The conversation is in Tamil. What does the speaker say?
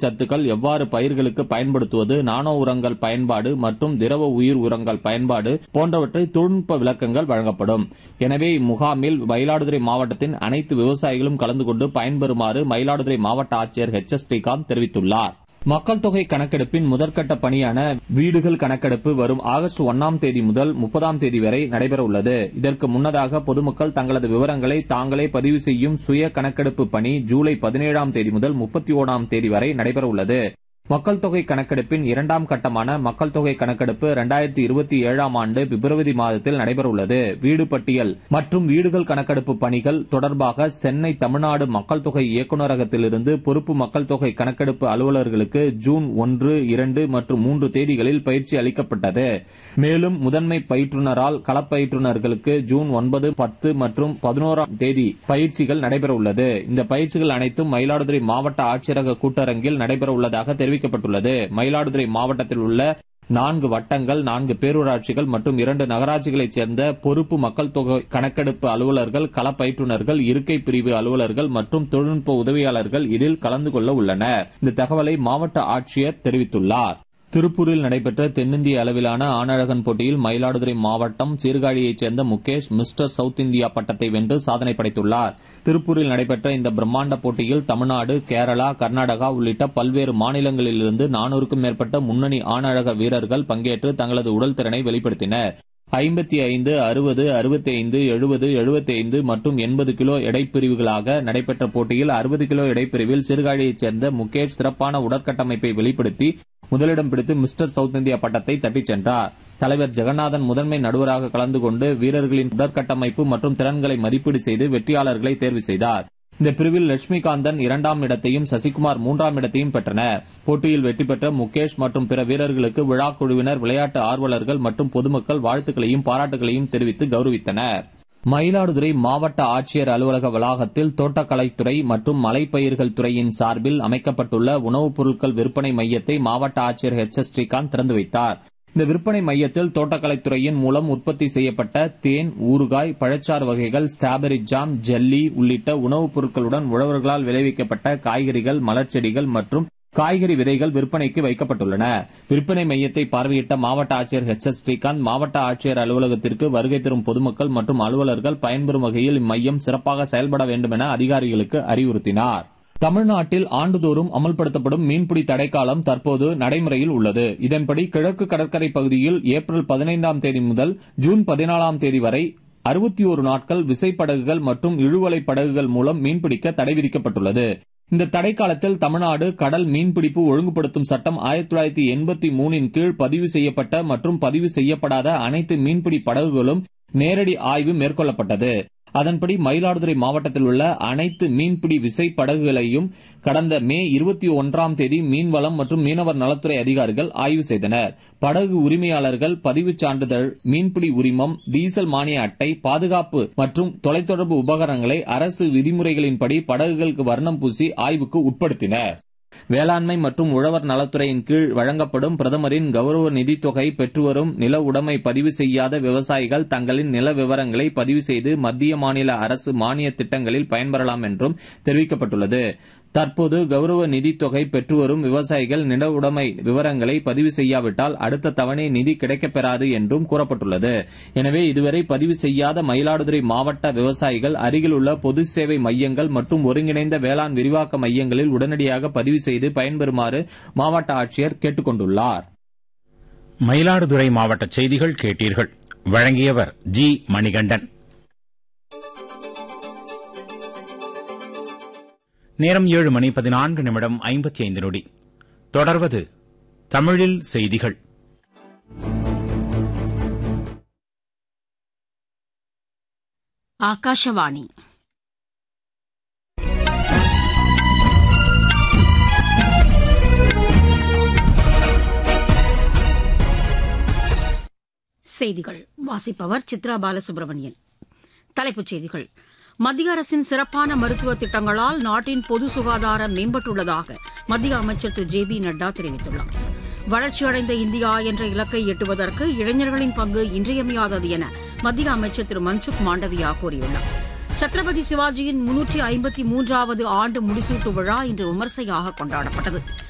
சத்துக்கள் எவ்வாறு பயிர்களுக்கு பயன்படுத்துவது, நானோ உரங்கள் பயன்பாடு மற்றும் திரவ உயிர் உரங்கள் பயன்பாடு போன்றவற்றை தொழில்நுட்ப விளக்கங்கள் வழங்கப்படும். எனவே இம்முகாமில் மயிலாடுதுறை மாவட்டத்தின் அனைத்து விவசாயிகளும் கலந்து கொண்டு பயன்பெறுமாறு மயிலாடுதுறை மாவட்ட ஆட்சியர் எச்.எஸ். ஸ்ரீகாந்த் தெரிவித்துள்ளார். மக்கள் தொகை கணக்கெடுப்பின் முதற்கட்ட பணியான வீடுகள் கணக்கெடுப்பு வரும் ஆகஸ்ட் 1ஆம் தேதி முதல் 30ஆம் தேதி வரை நடைபெறவுள்ளது. இதற்கு முன்னதாக பொதுமக்கள் தங்களது விவரங்களை தாங்களே பதிவு செய்யும் சுய கணக்கெடுப்பு பணி ஜூலை 17ஆம் தேதி முதல் 31ஆம் தேதி வரை நடைபெறவுள்ளது. மக்கள் தொகை கணக்கெடுப்பின் இரண்டாம் கட்டமான மக்கள் தொகை கணக்கெடுப்பு 2027ஆம் ஆண்டு பிப்ரவரி மாதத்தில் நடைபெறவுள்ளது. வீடு பட்டியல் மற்றும் வீடுகள் கணக்கெடுப்பு பணிகள் தொடர்பாக சென்னை தமிழ்நாடு மக்கள் தொகை இயக்குநரகத்திலிருந்து பொறுப்பு மக்கள் தொகை கணக்கெடுப்பு அலுவலர்களுக்கு ஜூன் 1, 2 மற்றும் 3 தேதிகளில் பயிற்சி அளிக்கப்பட்டது. மேலும் முதன்மை பயிற்றுநரால் களப்பயிற்றுநர்களுக்கு ஜூன் 9, 10 மற்றும் 11ஆம் தேதி பயிற்சிகள் நடைபெறவுள்ளது. இந்த பயிற்சிகள் அனைத்தும் மயிலாடுதுறை மாவட்ட ஆட்சியரக கூட்டரங்கில் நடைபெறவுள்ளதாக தெரிவிக்கப்பட்டுள்ளது. மயிலாடுதுறை மாவட்டத்தில் உள்ள 4 வட்டங்கள், 4 பேரூராட்சிகள் மற்றும் 2 நகராட்சிகளைச் சேர்ந்த பொறுப்பு மக்கள் தொகை கணக்கெடுப்பு அலுவலர்கள், களப்பயிற்றுநர்கள், இருக்கை பிரிவு அலுவலர்கள் மற்றும் தொழில்நுட்ப உதவியாளர்கள் இதில் கலந்து கொள்ள உள்ளனர். இந்த தகவலை மாவட்ட ஆட்சியர் தெரிவித்துள்ளார். திருப்பூரில் நடைபெற்ற தென்னிந்திய அளவிலான ஆணழகன் போட்டியில் மயிலாடுதுறை மாவட்டம் சீர்காழியைச் சேர்ந்த முகேஷ் மிஸ்டர் சவுத் இந்தியா பட்டத்தை வென்று சாதனை படைத்துள்ளார். திருப்பூரில் நடைபெற்ற இந்த பிரம்மாண்ட போட்டியில் தமிழ்நாடு, கேரளா, கர்நாடகா உள்ளிட்ட பல்வேறு மாநிலங்களிலிருந்து 400க்கும் மேற்பட்ட முன்னணி ஆணழக வீரர்கள் பங்கேற்று தங்களது உடல் திறனை வெளிப்படுத்தினர். 55, 60, 65, 70, 75 மற்றும் 80 கிலோ எடைப்பிரிவுகளாக நடைபெற்ற போட்டியில் 60 கிலோ எடைப்பிரிவில் சீர்காழியைச் சேர்ந்த முகேஷ் சிறப்பான உடற்கட்டமைப்பை வெளிப்படுத்தி முதலிடம் பிடித்து மிஸ்டர் சவுத் இந்தியா பட்டத்தை தட்டிச் சென்றார். தலைவர் ஜெகநாதன் முதன்மை நடுவராக கலந்து கொண்டு வீரர்களின் உடற்கட்டமைப்பு மற்றும் திறன்களை மதிப்பீடு செய்து வெற்றியாளர்களை தேர்வு செய்தார். இந்த பிரிவில் லட்சுமிகாந்தன் 2ஆம் இடத்தையும் சசிகுமார் 3ஆம் இடத்தையும் பெற்றனர். போட்டியில் வெற்றி பெற்ற முகேஷ் மற்றும் பிற வீரர்களுக்கு விழா குழுவினர், விளையாட்டு ஆர்வலர்கள் மற்றும் பொதுமக்கள் வாழ்த்துக்களையும் பாராட்டுகளையும் தெரிவித்து கௌரவித்தனர். மயிலாடுதுறை மாவட்ட ஆட்சியர் அலுவலக வளாகத்தில் தோட்டக்கலைத்துறை மற்றும் மலைப்பயிர்கள் துறையின் சார்பில் அமைக்கப்பட்டுள்ள உணவுப் பொருட்கள் விற்பனை மையத்தை மாவட்ட ஆட்சியர் எச்.எஸ். ஸ்ரீகாந்த் திறந்து வைத்தார். இந்த விற்பனை மையத்தில் தோட்டக்கலைத்துறையின் மூலம் உற்பத்தி செய்யப்பட்ட தேன், ஊறுகாய், பழச்சாறு வகைகள், ஸ்ட்ராபெரி ஜாம், ஜெல்லி உள்ளிட்ட உணவுப் பொருட்களுடன் உழவர்களால் விளைவிக்கப்பட்ட காய்கறிகள், மலர்ச்செடிகள் மற்றும் காய்கறி விதைகள் விற்பனைக்கு வைக்கப்பட்டுள்ளன. விற்பனை மையத்தை பார்வையிட்ட மாவட்ட ஆட்சியர் எச்.எஸ். ஸ்ரீகாந்த் மாவட்ட ஆட்சியர் அலுவலகத்திற்கு வருகை தரும் பொதுமக்கள் மற்றும் அலுவலர்கள் பயன்பெறும் வகையில் இம்மையம் சிறப்பாக செயல்பட வேண்டும் என அதிகாரிகளுக்கு அறிவுறுத்தினார். தமிழ்நாட்டில் ஆண்டுதோறும் அமல்படுத்தப்படும் மீன்பிடி தடைக்காலம் தற்போது நடைமுறையில் உள்ளது. இதன்படி கிழக்கு கடற்கரை பகுதியில் ஏப்ரல் 15ஆம் தேதி முதல் ஜூன் 14ஆம் தேதி வரை 61 நாட்கள் விசைப்படகுகள் மற்றும் இழுவலை படகுகள் மூலம் மீன்பிடிக்க தடை விதிக்கப்பட்டுள்ளது. இந்த தடைக்காலத்தில் தமிழ்நாடு கடல் மீன்பிடிப்பு ஒழுங்குபடுத்தும் சட்டம் 1983 கீழ் பதிவு செய்யப்பட்ட மற்றும் பதிவு செய்யப்படாத அனைத்து மீன்பிடி படகுகளும் நேரடி ஆய்வு மேற்கொள்ளப்பட்டது. அதன்படி மயிலாடுதுறை மாவட்டத்தில் உள்ள அனைத்து மீன்பிடி விசை படகுகளையும் கடந்த மே 21ஆம் தேதி மீன்வளம் மற்றும் மீனவர் நலத்துறை அதிகாரிகள் ஆய்வு செய்தனர். படகு உரிமையாளர்கள் பதிவுச் சான்றிதழ், மீன்பிடி உரிமம், டீசல் மானிய அட்டை, பாதுகாப்பு மற்றும் தொலைத்தொடர்பு உபகரணங்களை அரசு விதிமுறைகளின்படி படகுகளுக்கு வர்ணம் பூசி ஆய்வுக்கு உட்படுத்தினர். வேளாண்மை மற்றும் உழவர் நலத்துறையின் கீழ் வழங்கப்படும் பிரதமரின் கௌரவ நிதித் தொகை பெற்று வரும் நில உடைமை பதிவு செய்யாத விவசாயிகள் தங்களின் நில விவரங்களை பதிவு செய்து மத்திய, மாநில அரசு மானிய திட்டங்களில் பயன்பெறலாம் என்றும் தெரிவிக்கப்பட்டுள்ளது. தற்போது கௌரவ நிதித் தொகை பெற்று வரும் விவசாயிகள் நில உடைமை விவரங்களை பதிவு செய்யாவிட்டால் அடுத்த தவணை நிதி கிடைக்கப்பெறாது என்றும் கூறப்பட்டுள்ளது. எனவே இதுவரை பதிவு செய்யாத மயிலாடுதுறை மாவட்ட விவசாயிகள் அருகில் உள்ள பொது சேவை மையங்கள் மற்றும் ஒருங்கிணைந்த வேளாண் விரிவாக்க மையங்களில் உடனடியாக பதிவு செய்து பயன்பெறுமாறு மாவட்ட ஆட்சியர் கேட்டுக் கொண்டுள்ளார். மயிலாடுதுறை மாவட்ட செய்திகள் கேட்டீர்கள். வழங்கியவர் ஜி. மணிகண்டன். நேரம் 7:14:55. தொடர்வது தமிழில் செய்திகள். ஆகாஷவாணி. செய்திகள் வாசிப்பவர் சித்ரா பாலசுப்ரமணியன். தலைப்புச் செய்திகள். மத்திய அரசின் சிறப்பான மருத்துவ திட்டங்களால் நாட்டின் பொது சுகாதாரம் மேம்பட்டுள்ளதாக மத்திய அமைச்சர் திரு ஜே பி நட்டா தெரிவித்துள்ளார். வளர்ச்சியடைந்த இந்தியா என்ற இலக்கை எட்டுவதற்கு இளைஞர்களின் பங்கு இன்றியமையாதது என மத்திய அமைச்சர் திரு மன்சுக் மாண்டவியா கூறியுள்ளார். சத்ரபதி சிவாஜியின் 353வது ஆண்டு முடிசூட்டு விழா இன்று விமரிசையாக கொண்டாடப்பட்டது.